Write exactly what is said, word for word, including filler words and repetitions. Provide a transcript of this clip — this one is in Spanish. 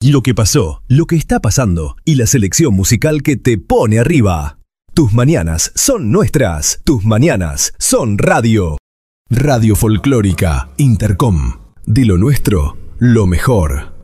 lo que pasó, lo que está pasando y la selección musical que te pone arriba. Tus mañanas son nuestras, tus mañanas son radio. Radio Folclórica Intercom. De lo nuestro, lo mejor.